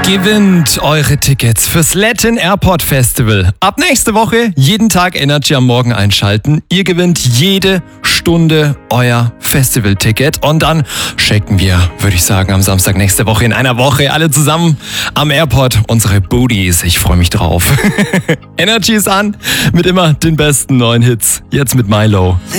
Gewinnt eure Tickets fürs Latin Airport Festival. Ab nächste Woche jeden Tag Energy am Morgen einschalten. Ihr gewinnt jede Stunde euer Festival-Ticket und dann checken wir, würde ich sagen, am Samstag nächste Woche in einer Woche alle zusammen am Airport unsere Booties. Ich freue mich drauf. Energy ist an mit immer den besten neuen Hits. Jetzt mit Milo.